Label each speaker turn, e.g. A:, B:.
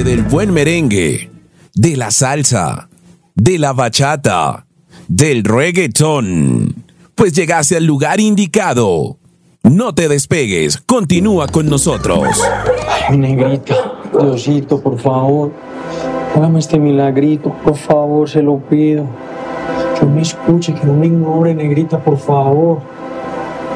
A: amante del buen merengue, de la salsa, de la bachata, del reggaetón, pues llegaste al lugar indicado. No te despegues, continúa con nosotros.
B: Ay, mi negrita, Diosito, por favor, hágame este milagrito, por favor, se lo pido. Que no me escuche, que no me ignore, negrita, por favor.